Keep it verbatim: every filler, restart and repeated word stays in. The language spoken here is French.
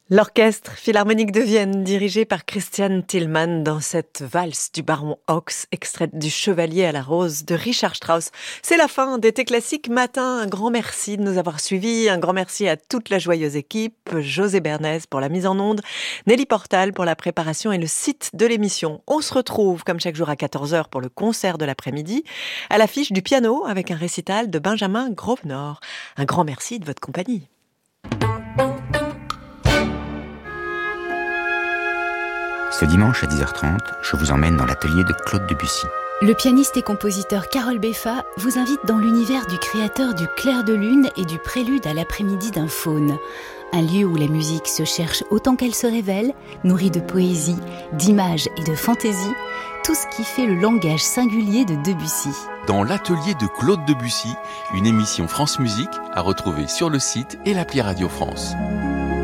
L'orchestre philharmonique de Vienne, dirigé par Christian Thielemann, dans cette valse du baron Ochs, extraite du Chevalier à la rose de Richard Strauss. C'est la fin d'été classique matin. Un grand merci de nous avoir suivis. Un grand merci à toute la joyeuse équipe. José Bernays pour la mise en onde. Nelly Portal pour la préparation et le site de l'émission. On se retrouve, comme chaque jour à quatorze heures, pour le concert de l'après-midi. À l'affiche du piano, avec un récital de Benjamin Grosvenor. Un grand merci de votre compagnie. Ce dimanche à dix heures trente, je vous emmène dans l'atelier de Claude Debussy. Le pianiste et compositeur Carole Beffa vous invite dans l'univers du créateur du Clair de Lune et du Prélude à l'après-midi d'un faune. Un lieu où la musique se cherche autant qu'elle se révèle, nourrie de poésie, d'images et de fantaisie, tout ce qui fait le langage singulier de Debussy. Dans l'atelier de Claude Debussy, une émission France Musique à retrouver sur le site et l'appli Radio France.